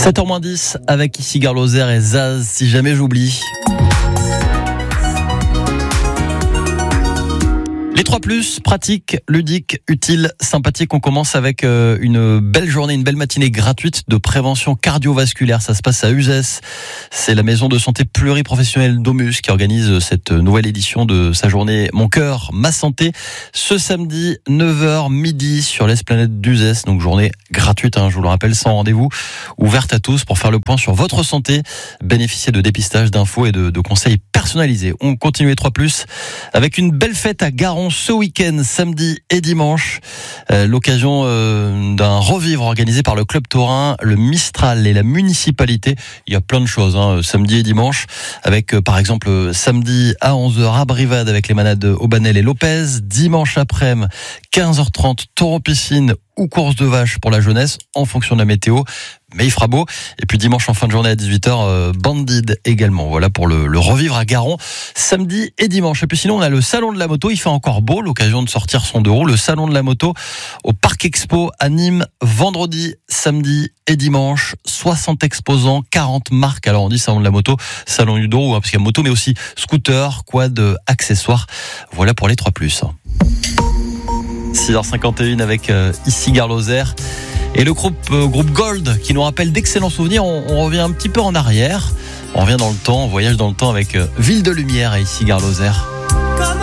7h-10 avec ici Gare Lozère et Zaz, si jamais j'oublie. Les 3+, pratique, ludique, utile, sympathique. On commence avec une belle journée, une belle matinée gratuite de prévention cardiovasculaire. Ça se passe à Uzès. C'est la maison de santé pluriprofessionnelle d'Aumus qui organise cette nouvelle édition de sa journée Mon cœur, ma santé. Ce samedi, 9h midi sur l'Esplanade d'Uzès. Donc journée gratuite, je vous le rappelle, sans rendez-vous, ouverte à tous pour faire le point sur votre santé, bénéficier de dépistage, d'infos et de conseils personnalisés. On continue les 3+, avec une belle fête à Garon ce week-end, samedi et dimanche. L'occasion d'un revivre organisé par le club taurin, le Mistral et la municipalité. Il y a plein de choses, samedi et dimanche, avec par exemple samedi à 11h à Brivade avec les manades Aubanel et Lopez. Dimanche après-midi, 15h30, taureau piscine ou course de vache pour la jeunesse en fonction de la météo, mais il fera beau. Et puis dimanche en fin de journée à 18h, Bandid également. Voilà pour le revivre à Garon, samedi et dimanche. Et puis sinon on a le salon de la moto, il fait encore beau, l'occasion de sortir son deux roues. Le salon de la moto au Parc Expo à Nîmes, vendredi, samedi et dimanche. 60 exposants, 40 marques. Alors on dit salon de la moto, salon du deux roues, parce qu'il y a moto mais aussi scooter, quad, accessoires. Voilà pour les 3+. 6h51 avec ici Gare Lozère et le groupe Gold qui nous rappelle d'excellents souvenirs. On revient un petit peu en arrière, on revient dans le temps, on voyage dans le temps avec Ville de Lumière et ici Gare Lozère.